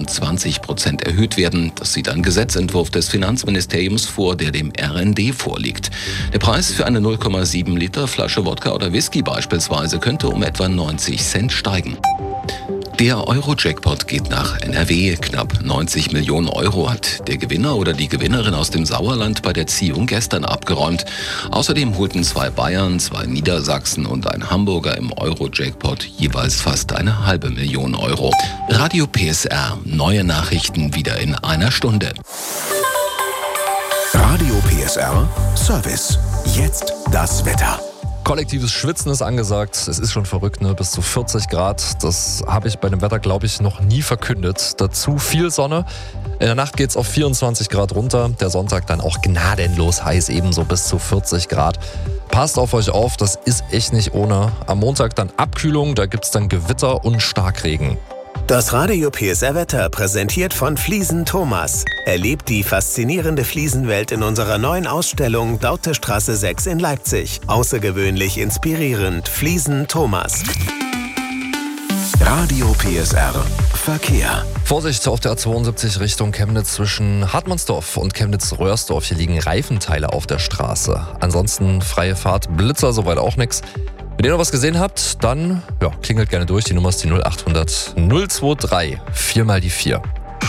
um 20% erhöht werden. Das sieht ein Gesetzentwurf des Finanzministeriums vor, der dem RND vorliegt. Der Preis für eine 0,7 Liter Flasche Wodka oder Whisky beispielsweise könnte um etwa 90 Cent steigen. Der Euro-Jackpot geht nach NRW. Knapp 90 Millionen Euro hat der Gewinner oder die Gewinnerin aus dem Sauerland bei der Ziehung gestern abgeräumt. Außerdem holten 2 Bayern, 2 Niedersachsen und ein Hamburger im Euro-Jackpot jeweils fast 500.000 Euro. Radio PSR, neue Nachrichten wieder in einer Stunde. Radio PSR Service. Jetzt das Wetter. Kollektives Schwitzen ist angesagt. Es ist schon verrückt, ne? Bis zu 40 Grad. Das habe ich bei dem Wetter, glaube ich, noch nie verkündet. Dazu viel Sonne. In der Nacht geht es auf 24 Grad runter. Der Sonntag dann auch gnadenlos heiß, ebenso bis zu 40 Grad. Passt auf euch auf, das ist echt nicht ohne. Am Montag dann Abkühlung, da gibt es dann Gewitter und Starkregen. Das Radio PSR Wetter präsentiert von Fliesen Thomas. Erlebt die faszinierende Fliesenwelt in unserer neuen Ausstellung Dautestraße 6 in Leipzig. Außergewöhnlich inspirierend. Fliesen Thomas. Radio PSR Verkehr. Vorsicht auf der A72 Richtung Chemnitz zwischen Hartmannsdorf und Chemnitz-Röhrsdorf. Hier liegen Reifenteile auf der Straße. Ansonsten freie Fahrt, Blitzer, soweit auch nichts. Wenn ihr noch was gesehen habt, dann klingelt gerne durch. Die Nummer ist die 0800 023 4 mal die 4.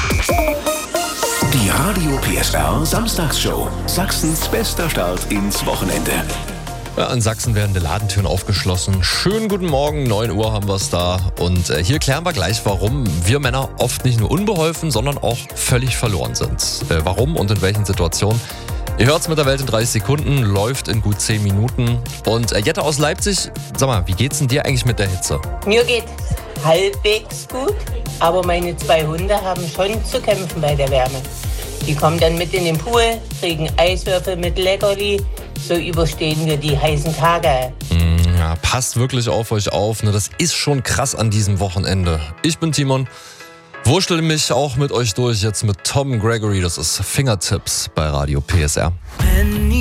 Die Radio PSR Samstagsshow. Sachsens bester Start ins Wochenende. Ja, in Sachsen werden die Ladentüren aufgeschlossen. Schönen guten Morgen, 9 Uhr haben wir es da. Und hier klären wir gleich, warum wir Männer oft nicht nur unbeholfen, sondern auch völlig verloren sind. Warum und in welchen Situationen? Ihr hört's mit der Welt in 30 Sekunden, läuft in gut 10 Minuten. Und Jette aus Leipzig, sag mal, wie geht's denn dir eigentlich mit der Hitze? Mir geht's halbwegs gut, aber meine 2 Hunde haben schon zu kämpfen bei der Wärme. Die kommen dann mit in den Pool, kriegen Eiswürfel mit Leckerli. So überstehen wir die heißen Tage. Ja, passt wirklich auf euch auf, ne? Das ist schon krass an diesem Wochenende. Ich bin Timon. Wurschtel mich auch mit euch durch jetzt mit Tom Gregory. Das ist Fingertips bei Radio PSR.